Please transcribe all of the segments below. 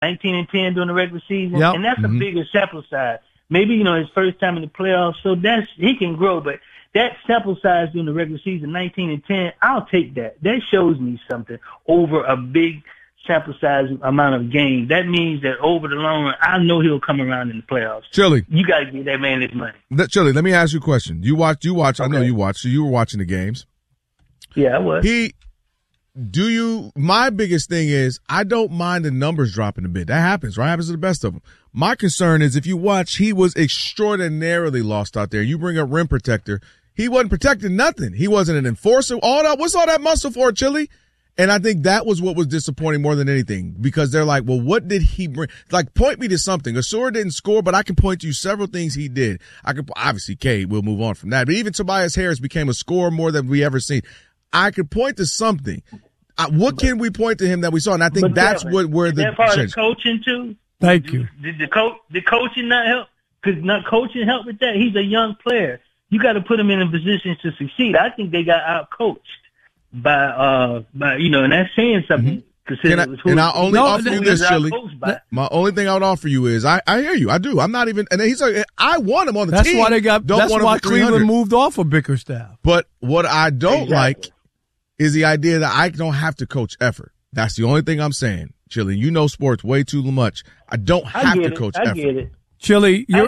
19-10 during the regular season, Yep. and that's a bigger sample size. Maybe, his first time in the playoffs, so he can grow, but that sample size during the regular season, 19-10, I'll take that. That shows me something over a big sample size amount of games. That means that over the long run, I know he'll come around in the playoffs. Chili, you got to give that man his money. Chili, let me ask you a question. You watch. Okay. I know you watch. So you were watching the games. Yeah, I was. My biggest thing is I don't mind the numbers dropping a bit. That happens, right? Happens to the best of them. My concern is if you watch, he was extraordinarily lost out there. You bring a rim protector. He wasn't protecting nothing. He wasn't an enforcer. What's all that muscle for, Chili? And I think that was what was disappointing more than anything, because they're like, well, what did he bring? Like, point me to something. Asura didn't score, but I can point to you several things he did. Obviously, Cade, we'll move on from that. But even Tobias Harris became a scorer more than we ever seen. I could point to something. What can we point to him that we saw? And I think that's where the part of coaching too. Thank you. Did the coaching not help? Because not coaching help with that. He's a young player. You got to put him in a position to succeed. I think they got out coached by and that's saying something. I only offer you this, Chili. My only thing I would offer you is I hear you. I do. I'm not even, and he's like, I want him on the team. That's why Cleveland moved off of Bickerstaff. But what I don't like is the idea that I don't have to coach effort. That's the only thing I'm saying, Chili. You know sports way too much. I don't have to coach effort. I get it. Chili, the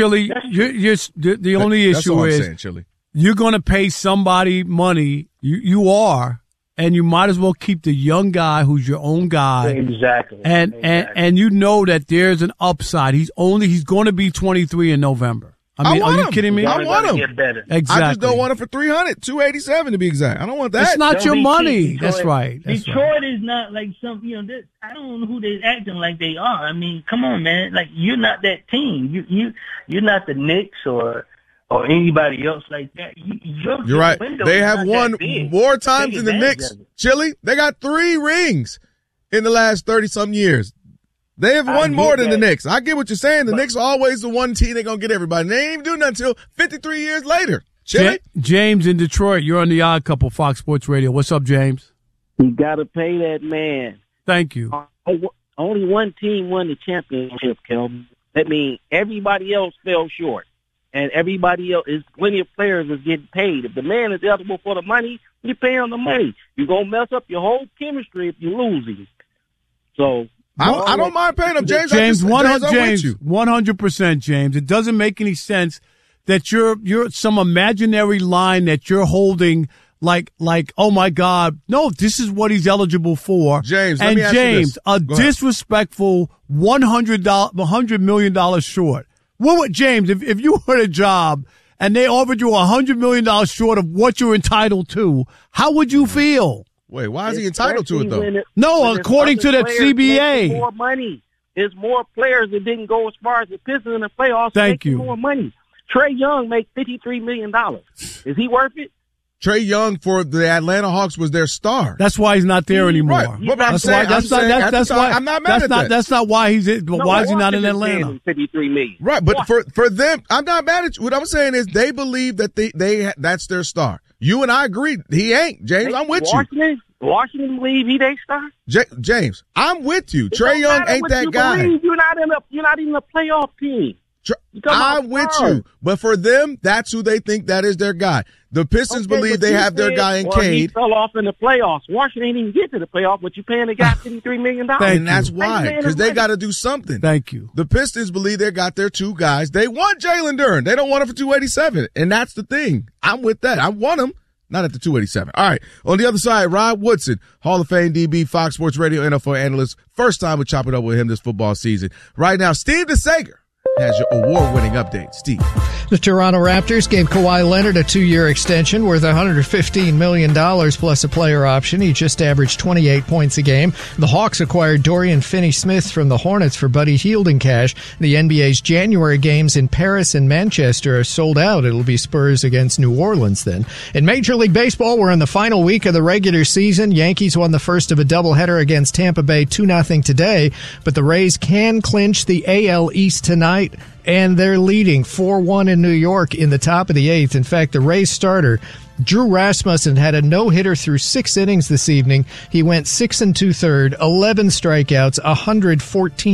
only issue is saying, Chili. You're going to pay somebody money. You are, and you might as well keep the young guy who's your own guy. Exactly. And you know that there's an upside. He's going to be 23 in November. I mean, are you kidding me? I want him. Get better. Exactly. I just don't want him for $300, $287 to be exact. I don't want that. It's not your money. That's right. Detroit is not like some. I don't know who they're acting like they are. I mean, come on, man. Like, you're not that team. You're not the Knicks or anybody else like that. You're right. They have won more times than the Knicks. Chili, they got 3 rings in the last 30-something years. They have won more than the Knicks. I get what you're saying. The Knicks are always the one team they're going to get everybody. They ain't even do nothing until 53 years later. Chili? James in Detroit, you're on the Odd Couple, Fox Sports Radio. What's up, James? You got to pay that man. Thank you. Only one team won the championship, Kelvin. That means everybody else fell short. And everybody else, plenty of players is getting paid. If the man is eligible for the money, you pay him the money. You're going to mess up your whole chemistry if you lose him. So I don't mind paying him, James. James, 100%, James. It doesn't make any sense that you're some imaginary line that you're holding like, oh my God, no, this is what he's eligible for. James, and let me ask you this. A disrespectful $100 million short. What would, James, if you were at a job and they offered you $100 million short of what you're entitled to, how would you feel? Wait, why is he entitled to it, though? No, according to the CBA. More money. There's more players that didn't go as far as the Pistons in the playoffs. Thank you. More money. Trae Young makes $53 million. Is he worth it? Trae Young for the Atlanta Hawks was their star. That's why he's not there anymore. Right. But I'm not mad at that. That's not why he's why is he not in Atlanta? $53 million. Right, but for them, I'm not mad at you. What I'm saying is they believe that they that's their star. You and I agree. He ain't, James. I'm with you. Washington believe he their star? James, I'm with you. Trae Young ain't that guy. You're not even a playoff team. I'm with you. But for them, that's who they think that is their guy. The Pistons believe they have their guy in Cade. He fell off in the playoffs. Washington didn't even get to the playoff, but you're paying the guy $53 million. And that's why, because they got to do something. Thank you. The Pistons believe they got their 2 guys. They want Jalen Duren. They don't want him for $287. And that's the thing. I'm with that. I want him. Not at the $287. All right. On the other side, Rod Woodson, Hall of Fame DB, Fox Sports Radio NFL analyst. First time we're chopping up with him this football season. Right now, Steve DeSager has your award-winning update. Steve. The Toronto Raptors gave Kawhi Leonard a 2-year extension worth $115 million plus a player option. He just averaged 28 points a game. The Hawks acquired Dorian Finney-Smith from the Hornets for Buddy Hield in cash. The NBA's January games in Paris and Manchester are sold out. It'll be Spurs against New Orleans then. In Major League Baseball, we're in the final week of the regular season. Yankees won the first of a doubleheader against Tampa Bay 2-0 today, but the Rays can clinch the AL East tonight. And they're leading 4-1 in New York in the top of the 8th. In fact, the Rays starter Drew Rasmussen had a no-hitter through 6 innings this evening. He went 6 2/3, 11 strikeouts, 114